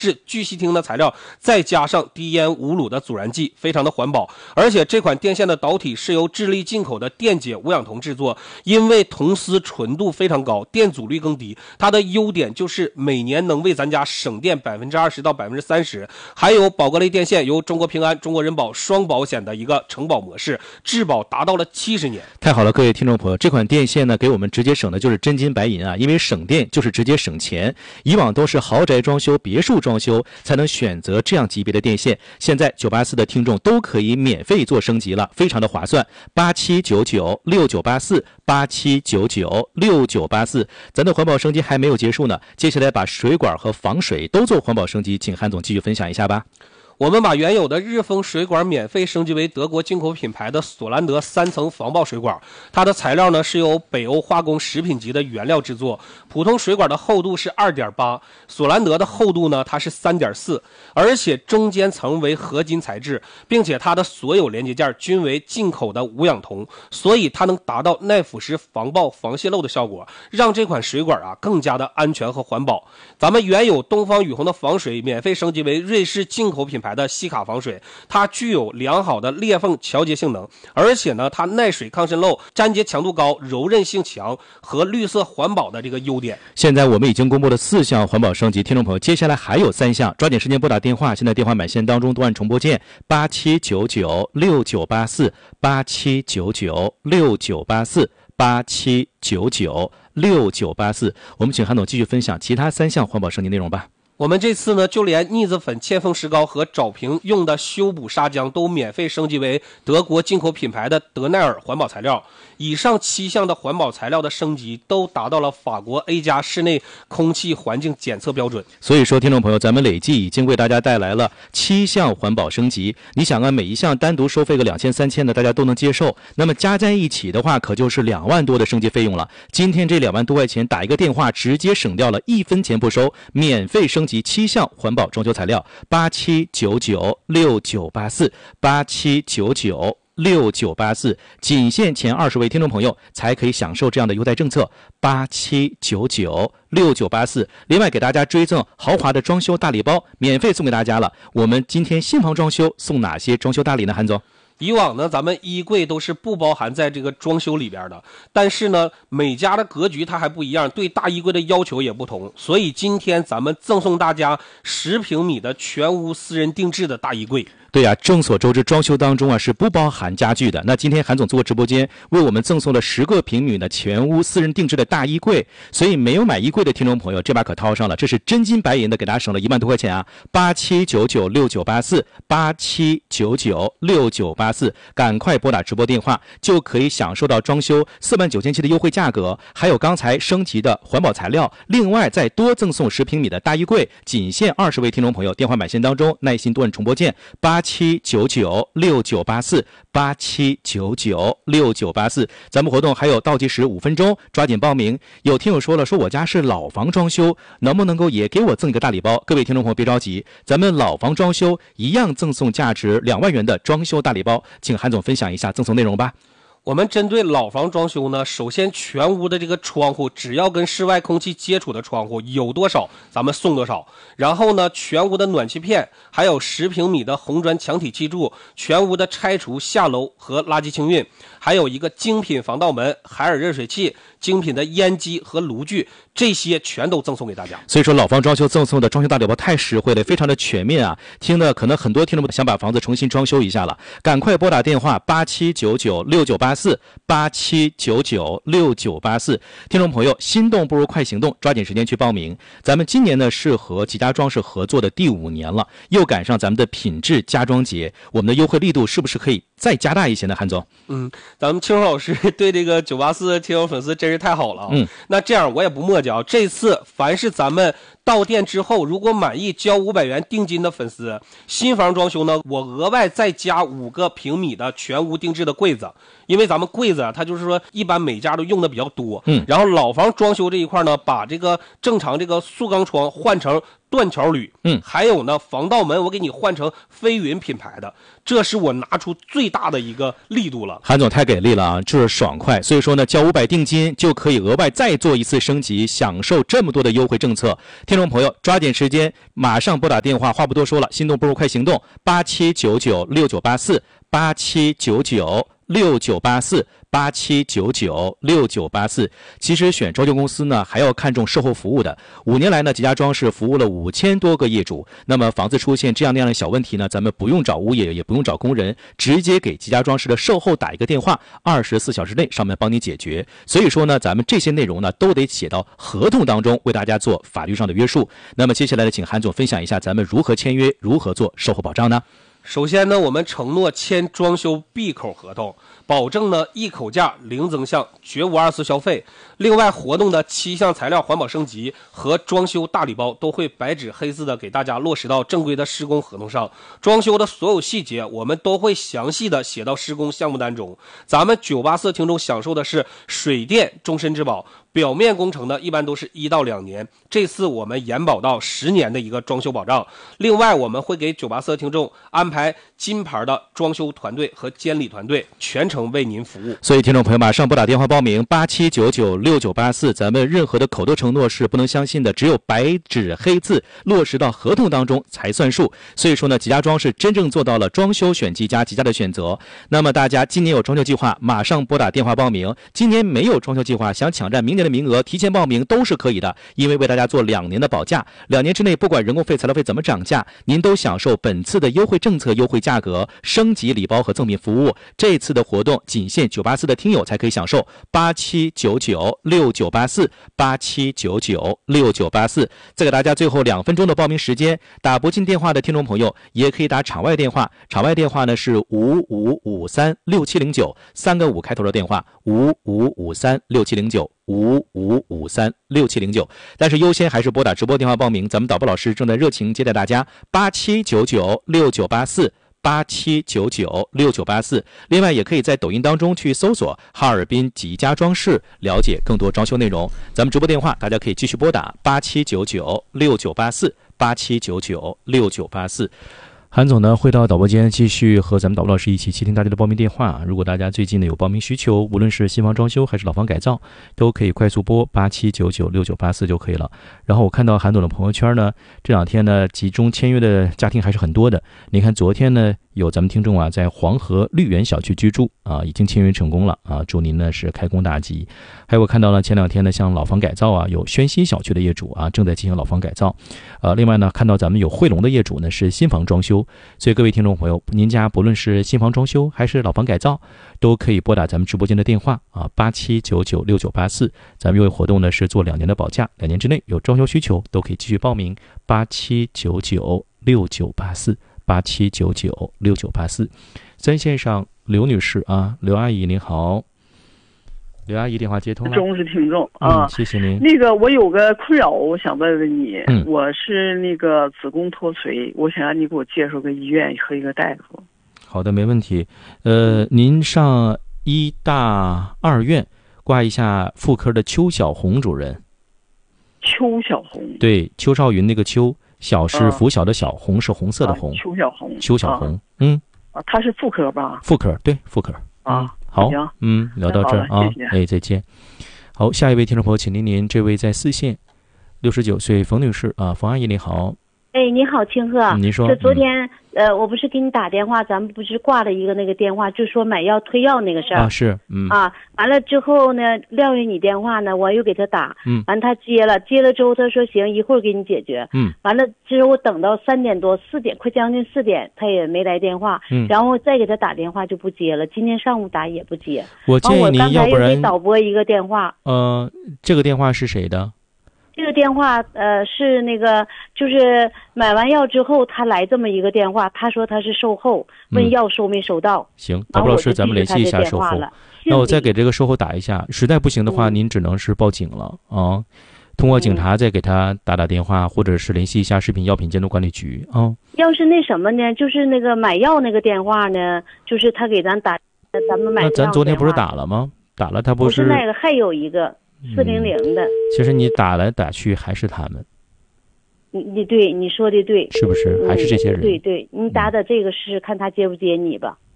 是聚烯烃的材料，再加上低烟无卤的阻燃剂，非常的环保。而且这款电线的导体是由智利进口的电解无氧铜制作，因为铜丝纯度非常高，电阻率更低。它的优点就是每年能为咱家省电20%到30%。还有宝格雷电线由中国平安、中国人保双保险的一个承保模式，质保达到了70年。 太好了，各位听众朋友，这款电线呢，给我们直接省的就是真金白银啊！因为省电就是直接省钱，以往都是豪宅装修、别墅装修才能选择这样级别的电线，现在984的听众都可以免费做升级了，非常的划算。87996984，87996984，咱的环保升级还没有结束呢，接下来把水管和防水都做环保升级，请韩总继续分享一下吧。 我们把原有的日丰水管免费升级为德国进口品牌的索兰德3层防爆水管，它的材料呢是由北欧化工食品级的原料制作，普通水管的厚度是 2.8， 索兰德的厚度呢它是 3.4， 而且中间层为合金材质，并且它的所有连接件均为进口的无氧铜，所以它能达到耐腐蚀、防爆、防泄漏的效果，让这款水管更加的安全和环保。咱们原有东方雨虹的防水免费升级为瑞士进口品牌的西卡防水，它具有良好的裂缝调节性能，而且呢它耐水抗渗漏、粘结强度高、柔韧性强和绿色环保的这个优点。 现在我们已经公布了4项环保升级，听众朋友接下来还有3项，抓紧时间拨打电话，现在电话满线当中都按重播键87996984，87996984，87996984，我们请韩总继续分享其他3项环保升级内容吧。 我们这次呢，就连腻子粉、嵌缝石膏和找平用的修补砂浆都免费升级为德国进口品牌的德奈尔环保材料。以上7项的环保材料的升级都达到了法国 A+ 室内空气环境检测标准。 所以说，听众朋友，咱们累计已经为大家带来了7项环保升级。你想啊，每一项单独收费个2000、3000的，大家都能接受。那么加在一起的话，可就是2万多的升级费用了。今天这2万多块钱，打一个电话，直接省掉了1分钱不收，免费升级7项环保装修材料，87996984，87996984，仅限前20位听众朋友才可以享受这样的优待政策，87996984。另外给大家追赠豪华的装修大礼包，免费送给大家了。我们今天新房装修送哪些装修大礼呢，韩总？ 以往呢，咱们衣柜都是不包含在这个装修里边的，但是呢，每家的格局它还不一样，对大衣柜的要求也不同，所以今天咱们赠送大家10平米的全屋私人定制的大衣柜。 对啊，众所周知，装修当中是不包含家具的。那今天韩总做过直播间，为我们赠送了10个平米的全屋私人定制的大衣柜，所以没有买衣柜的听众朋友，这把可掏上了，这是真金白银的，给大家省了1万多块钱啊！87996984，87996984，赶快拨打直播电话，就可以享受到装修49700的优惠价格，还有刚才升级的环保材料，另外再多赠送10平米的大衣柜，仅限20位听众朋友，电话满线当中耐心多按重播键87996984，87996984。咱们活动还有倒计时5分钟，抓紧报名。有听友说了，说我家是老房装修，能不能够也给我赠一个大礼包？各位听众朋友别着急，咱们老房装修一样赠送价值2万元的装修大礼包，请韩总分享一下赠送内容吧。 我们针对老房装修呢，首先全屋的这个窗户，只要跟室外空气接触的窗户有多少，咱们送多少。然后呢，全屋的暖气片，还有10平米的红砖墙体砌柱，全屋的拆除、下楼和垃圾清运，还有一个精品防盗门、海尔热水器、精品的烟机和炉具，这些全都赠送给大家。 所以说，老房装修赠送的装修大礼包太实惠了，非常的全面啊！听的可能很多听众想把房子重新装修一下了，赶快拨打电话87996984，87996984。听众朋友，心动不如快行动，抓紧时间去报名。咱们今年呢是和吉家装饰合作的第5年了，又赶上咱们的品质家装节，我们的优惠力度是不是可以再加大一些呢？韩总， 咱们青荣老师对这个984听友粉丝真是太好了啊！那这样我也不墨迹啊，这次凡是咱们到店之后如果满意交500元定金的粉丝，新房装修呢，我额外再加5个平米的全屋定制的柜子，因为咱们柜子它就是说一般每家都用的比较多，然后老房装修这一块呢，把这个正常这个塑钢窗换成断桥铝，还有呢防盗门我给你换成飞云品牌的，这是我拿出最大的一个力度了。 韩总太给力了啊，这是爽快。所以说呢，交500定金就可以额外再做一次升级，享受这么多的优惠政策。听众朋友，抓紧时间，马上拨打电话，话不多说了，心动不如快行动，87996984，87996984，87996984。其实选装修公司呢，还要看重售后服务的。5年来呢，吉家装饰服务了5000多个业主。那么房子出现这样那样的小问题呢，咱们不用找物业，也不用找工人，直接给吉家装饰的售后打一个电话，24小时内上门帮你解决。所以说呢，咱们这些内容呢，都得写到合同当中，为大家做法律上的约束。那么接下来呢，请韩总分享一下咱们如何签约，如何做售后保障呢？ 首先呢，我们承诺签装修闭口合同，保证呢一口价零增项，绝无2次消费。另外，活动的7项材料环保升级和装修大礼包都会白纸黑字的给大家落实到正规的施工合同上。装修的所有细节，我们都会详细的写到施工项目单中。咱们984听众享受的是水电终身质保，表面工程呢一般都是1到2年，这次我们延保到10年的一个装修保障。另外，我们会给984听众安排金牌的装修团队和监理团队，全程为您服务。 所以听众朋友马上拨打电话报名87996984，咱们任何的口头承诺是不能相信的，只有白纸黑字落实到合同当中才算数。所以说呢，吉家装饰真正做到了装修选吉家，吉家的选择。那么大家今年有装修计划，马上拨打电话报名。今年没有装修计划，想抢占明年的名额，提前报名都是可以的，因为为大家做2年的保价，2年之内不管人工费、材料费怎么涨价，您都享受本次的优惠政策、优惠价格、升级礼包和赠品服务。这次的活动仅限984的听友才可以享受，87996984，87996984。再给大家最后2分钟的报名时间，打不进电话的听众朋友也可以打场外电话，场外电话呢是55536709，3个5开头的电话，55536709，55536709。但是优先还是拨打直播电话报名，咱们导播老师正在热情接待大家，87996984，87996984。另外也可以在抖音当中去搜索哈尔滨吉家装饰，了解更多装修内容。咱们直播电话大家可以继续拨打87996984，87996984。韩总呢会到导播间继续和咱们导播老师一起倾听大家的报名电话。如果大家最近呢有报名需求，无论是新房装修还是老房改造，都可以快速拨87996984就可以了。然后我看到韩总的朋友圈呢，这2天呢集中签约的家庭还是很多的。您看昨天呢有咱们听众啊在黄河绿园小区居住啊，已经签约成功了啊，祝您呢是开工大吉。还有我看到了前2天呢像老房改造啊，有宣西小区的业主啊正在进行老房改造。另外呢看到咱们有汇龙的业主呢是新房装修。所以各位听众朋友，您家不论是新房装修还是老房改造，都可以拨打咱们直播间的电话啊，87996984。咱们优惠活动呢是做2年的保价，2年之内有装修需求都可以继续报名，87996984，87996984。3线上刘女士啊，刘阿姨您好。刘阿姨电话接通了， 忠实听众啊， 谢谢您。 那个我有个困扰，我想问问你，我是那个子宫脱垂，我想让你给我介绍个医院和一个大夫。 好的，没问题。您上医大2院挂一下妇科的邱小红主任。 邱小红， 对，邱少云那个邱，小是拂晓的小，红是红色的红。 邱小红， 邱小红， 他是妇科吧？ 妇科，对，妇科啊。 好，聊到这儿啊，哎，再见。好，下一位听众朋友，请您这位在4线，69岁冯女士啊，冯阿姨你好。 哎，你好，清鹤。 您说。 这昨天我不是给你打电话，咱们不是挂了一个那个电话，就说买药退药那个事儿啊，是， 完了之后呢，撂下你电话呢，我又给他打，完他接了之后他说行，一会儿给你解决，完了之后我等到3点多4点，快将近4点，他也没来电话，然后再给他打电话就不接了，今天上午打也不接。 我建议您要不然我刚才又给导播一个电话， 这个电话是谁的？ 这个电话是那个就是买完药之后他来这么一个电话，他说他是售后，问药收没收到。 行，导播老师咱们联系一下售后。那我再给这个售后打一下，实在不行的话您只能是报警了啊，通过警察再给他打电话，或者是联系一下食品药品监督管理局啊。 要是那什么呢，就是那个买药那个电话呢，就是他给咱打，咱们买药。 那咱昨天不是打了吗？打了他不是那个，还有一个400的。 其实你打来打去还是他们。 你对你说的对， 是不是？还是这些人？ 对对，你打这个试试看他接不接你吧。